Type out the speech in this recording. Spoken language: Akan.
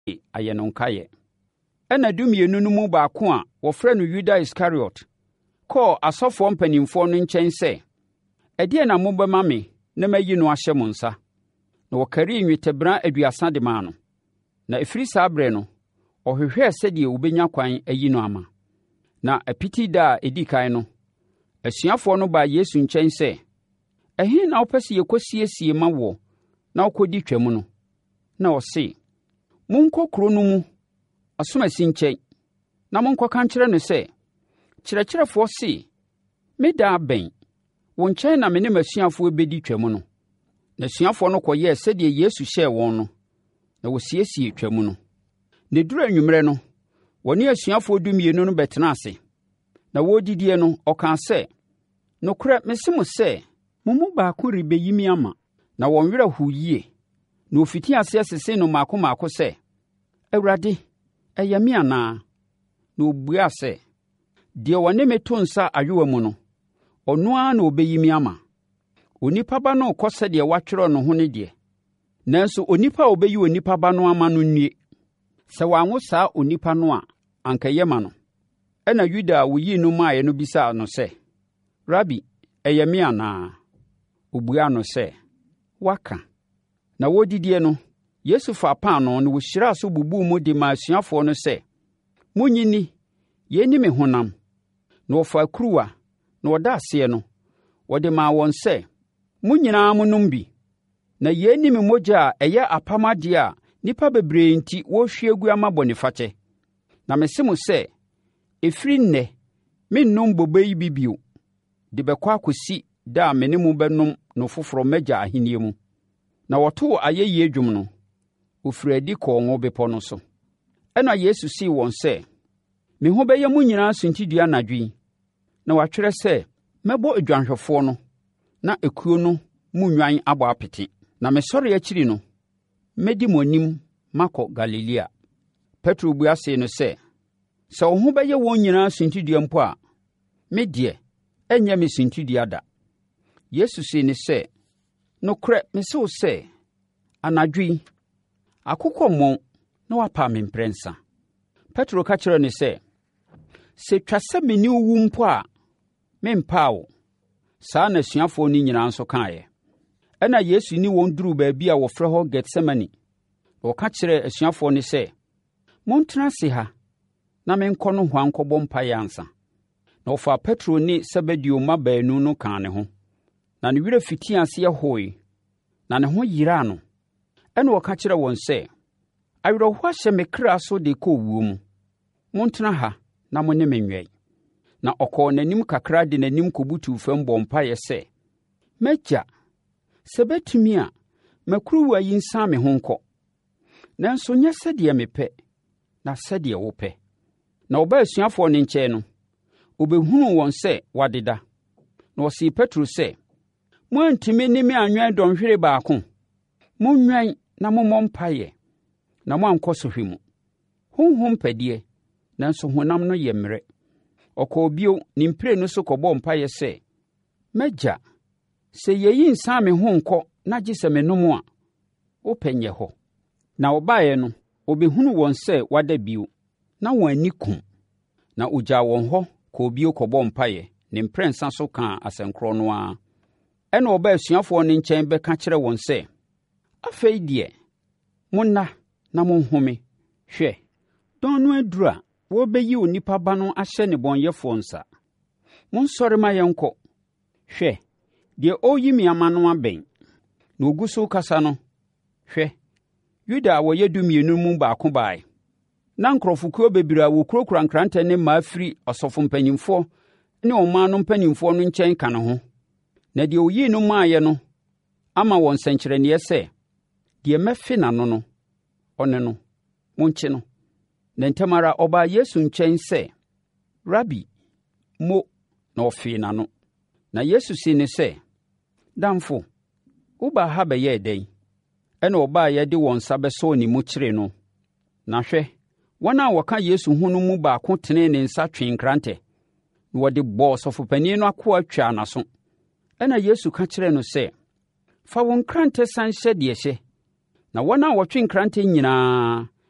ayɛ no nkaeɛ. Ɛna 12 no mu baako a wɔfrɛ no Yuda Iskariot kɔɔ asɔfoɔ mpanimfoɔ no nkyɛn sɛ, ɛdeɛn na mobɛma me na mayi no ahyɛ mo nsa? Na wɔkarii nnwetɛbena 30 de maa no. Na ɛfiri saa berɛ no, ɔhwehwɛɛ sɛdeɛ wɔbɛnya kwan ayi no ama. Na apiti da a ɛdi kan no, asuafoɔ no baa Yesu nkyɛn sɛ, ɛhe na wopɛ sɛ yɛkɔsiesie ma wo na wokɔdi Twam no? Na ɔse, monkɔ kuro no mu asomasi nkyɛn na monkɔka nkyerɛ no sɛ, Kyerɛkyerɛfoɔ se, me da abɛn, wo nkyɛn na me ne m'asuafoɔ bɛdi Twam no. Na asuafoɔ no kɔyɛɛ sɛdeɛ Yesu hyɛɛ wɔn no, na wɔsiesie Twam no. Ne duru anwummerɛ no, wɔne asuafoɔ 12 no bɛtena ase. Na wɔredidie no, ɔkaa sɛ, nokorɛ mese mo sɛ, mo mu baako rebɛyi me ama. Na wɔn werɛ hoo yie. Na wɔfiti aseɛ sese no maako maako sɛ, Awurade, ɛyɛ me anaa? Na ɔbuaa sɛ, deɛ ɔne me to nsa ayowa mu no, ɔno ara na ɔbɛyi me ama. Onipa ba no rekɔ sɛdeɛ wɔatwerɛ no ho ne deɛ. Nanso onipa a ɔbɛyi onipa ba no ama no nnue. Sɛ wɔanwo saa onipa no a, anka ɛyɛ ma no. Ɛna Yuda a wɔyii no maaeɛ no bisaa no sɛ, Rabi, ɛyɛ me anaa? Ɔbuaa no sɛ, waka. Na wɔdidie no, Yesu faa paano na wɔhyiraa so bubuu mu de maa asuafoɔ no sɛ, monyini, yei ne me honam. Na wɔfaa kuruwa, na wɔda aseɛ no, wɔde maa wɔn sɛ, mo nyinaa monom bi. Na yei ne me mogya a ɛyɛ apam adeɛ a nnipa bebree nti wɔrehwie gu ama bɔnefakyɛ. Na mese mo sɛ, ɛfiri nnɛ, mennom bobe yi bi bio, de bɛkɔ akɔsi da a me ne mo bɛnom no foforɔ m'Agya ahennie mu. Na wɔtoo ayɛyie dwom no, wɔfiri adi kɔɔ Ngo Bepɔ no so. Ɛna Yesu sii wɔn sɛ, me ho bɛyɛ mo nyinaa suntidua anadwo yi. Na wɔatwerɛ sɛ, mɛbɔ odwanhwɛfoɔ no, na ekuo no mu nnwan abɔ apete. Na mesɔre akyiri no, mɛdi mo anim makɔ Galilea. Petro buasee no sɛ, sɛ wo ho bɛyɛ wɔn nyinaa suntidua mpo a, me deɛ, ɛnyɛ me suntidua da. Yesu sii ne sɛ, nokorɛ mese wo sɛ, anadwo yi, akokɔ mmɔn na wapa me mprɛnsa. Petro ka kyerɛɛ no sɛ, sɛ twa sɛ me ne wo wu mpo a, mempaa wo. Saa na asuafoɔ no nyinaa nso kaeɛ. Ɛna Yesu ne wɔn duruu baabi a wɔfrɛ hɔ Getsemane. Na wɔka kyerɛɛ asuafoɔ no sɛ, montena ase ha, na menkɔ no hɔ nkɔbɔ mpaeɛ ansa. Na wɔfaa Petro ne Sebedeo mma baanu no kaa ne ho. Na ne werɛ fitii aseɛ hoe, na ne ho yiraa no. Ɛna wɔka kyerɛɛ wɔn sɛ, awerɛhoɔ ahyɛ me kra so de kɔ owuo mu. Montena ha na mo ne me nwɛn. Na ɔkɔɔ n'anim kakra de n'anim kɔbutuu fam bɔ mpaeɛ sɛ, m'Agya, sɛ bɛtumi a, makuruwa yi nsan me ho nkɔ. Nanso nyɛ sɛdeɛ mepɛ, na sɛdeɛ wopɛ. Na ɔbaa asuafoɔ no nkyɛn no, ɔbɛhunuu wɔn sɛ wɔadeda. Na ɔsii Petro sɛ, moantumi ne me anwɛn dɔnhwere baako? Monwɛn na mommɔ mpaeɛ, na moankɔ sɔhwɛ mu. Honhom pɛdeɛ, nanso honam no yɛ mmerɛ. Ɔkɔɔ bio ne mprenu so kɔbɔɔ mpaeɛ sɛ, m'Agya, sɛ yɛyi nsan me ho nkɔ na gye sɛ menom a, wopɛ nyɛ hɔ. Na ɔbaeɛ no, ɔbɛhunu wɔn sɛ wada bio, na wɔn ani kum. Na ɔgyaa wɔn hɔ kɔɔ bio kɔbɔɔ mpaeɛ, ne mprɛnsa so kaa asɛnkorɔ no ara. Ɛna ɔbaa asuafoɔ no nkyɛn bɛka kyerɛ wɔn sɛ, afei deɛ, monna na monhome. Hwɛ, dɔn no aduru a wɔbɛyi onipa ba no ahyɛ nnebɔneyɛfoɔ nsa. Monsɔre ma yɛnkɔ. Hwɛ, deɛ ɔreyi me ama no abɛn. Na ɔgu so kasa no, hwɛ, Yuda a wɔyɛ 12 mu baako baeɛ. Na nkurɔfokuo bebree a wɔkurakura nkrantɛ ne mmaa firi asɔfo mpanimfoɔ ne ɔman no mpanimfoɔ no nkyɛn ka ne ho. Na deɛ ɔyii no maaeɛ no ama wɔn nsɛnkyerɛnneɛ sɛ, deɛ mɛfe n'ano no, ɔne no, monkye no. Na ntɛm ara ɔbaa Yesu nkyɛn sɛ, Rabi, mo, na ɔfee n'ano. Na Yesu sii ne sɛ, damfo, wobaa ha bɛyɛɛ dɛn? Ɛna ɔbaa yɛde wɔn nsa bɛsɔɔ ne mu kyeree no. Na hwɛ, wɔn a wɔka Yesu ho no mu baako tenee ne nsa twee nkrantɛ, na wɔde bɔɔ ɔsɔfopanin no akoa twaa n'aso. Ɛna Yesu ka kyerɛɛ no sɛ, fa wo nkrantɛ san hyɛ deɛ hyɛ. Na wɔn a wɔtwe nkrantɛ nyinaa,